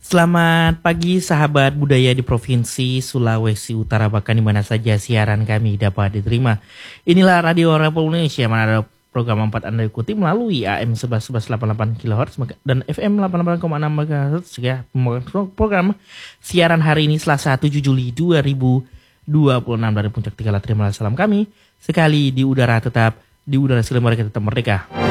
Selamat pagi sahabat budaya di Provinsi Sulawesi Utara, bahkan di mana saja siaran kami dapat diterima. Inilah Radio Republik Indonesia, mana ada program 4 Anda ikuti melalui AM 1188 kHz dan FM 88,6 MHz ya. Program siaran hari ini Selasa 7 Juli 2026 dari Puncak Tigala. Terimalah salam kami sekali di udara, tetap di udara, selama kita tetap merdeka.